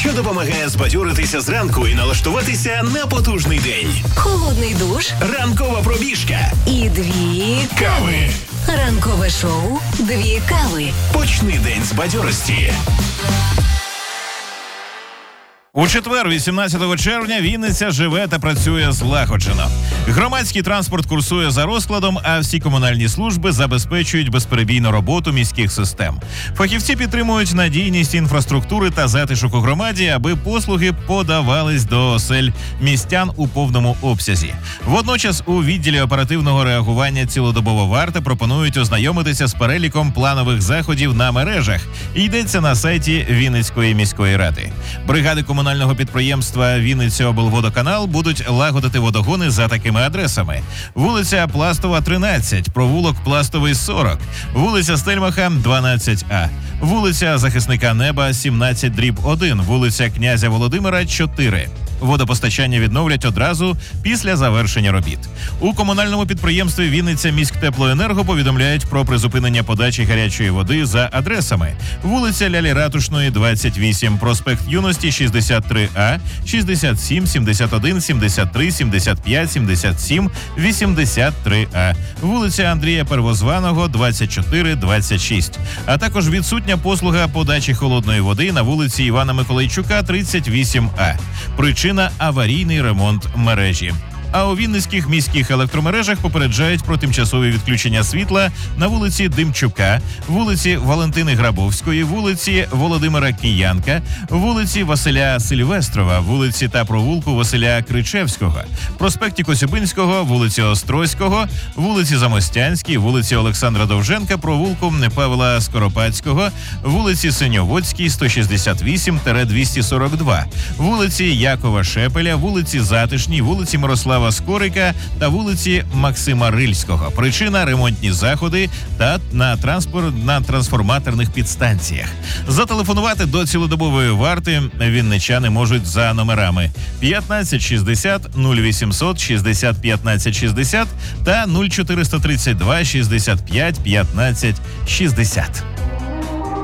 що допомагає збадьоритися зранку і налаштуватися на потужний день. Холодний душ. Ранкова пробіжка. І 2 Кави. Ранкове шоу «2 кави». Почни день з бадьорості. У четвер, 18 червня, Вінниця живе та працює злагоджено. Громадський транспорт курсує за розкладом, а всі комунальні служби забезпечують безперебійну роботу міських систем. Фахівці підтримують надійність інфраструктури та затишок у громаді, аби послуги подавались до осель містян у повному обсязі. Водночас у відділі оперативного реагування «Цілодобова варта» пропонують ознайомитися з переліком планових заходів на мережах. Йдеться на сайті Вінницької міської ради. Бригади комунального підприємства «Вінницяоблводоканал» будуть лагодити водогони за такими адресами: вулиця Пластова, 13, провулок Пластовий, 40, вулиця Стельмаха, 12А, вулиця Захисника Неба, 17/1, вулиця Князя Володимира, 4. Водопостачання відновлять одразу після завершення робіт. У комунальному підприємстві «Вінниця міськтеплоенерго» повідомляють про призупинення подачі гарячої води за адресами: вулиця Лялі Ратушної, 28, проспект Юності, 63А, 67, 71, 73, 75, 77, 83А, вулиця Андрія Первозваного, 24, 26. А також відсутня послуга подачі холодної води на вулиці Івана Миколайчука, 38А. Причина – аварійний ремонт мережі. А у вінницьких міських електромережах попереджають про тимчасові відключення світла на вулиці Демчука, вулиці Валентини Грабовської, вулиці Володимира Киянка, вулиці Василя Сильвестрова, вулиці та провулку Василя Кричевського, проспекті Косюбинського, вулиці Острозького, вулиці Замостянській, вулиці Олександра Довженка, провулку Павла Скоропадського, вулиці Синьоводській, 168-242, вулиці Якова Шепеля, вулиці Затишній, вулиці Мирослава Скорика та вулиці Максима Рильського. Причина – ремонтні заходи та на трансформаторних підстанціях. Зателефонувати до цілодобової варти вінничани можуть за номерами 1560 0800 60 15 60 та 0432 65 15 60.